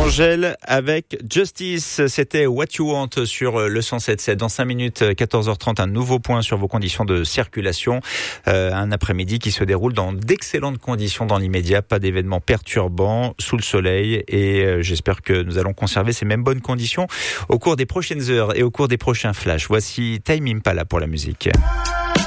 Angèle avec Justice, c'était What You Want sur le 107.7. Dans 5 minutes, 14h30, un nouveau point sur vos conditions de circulation. Un après-midi qui se déroule dans d'excellentes conditions dans l'immédiat, pas d'événements perturbants, sous le soleil, et j'espère que nous allons conserver ces mêmes bonnes conditions au cours des prochaines heures et au cours des prochains flashs. Voici Tame Impala pour la musique.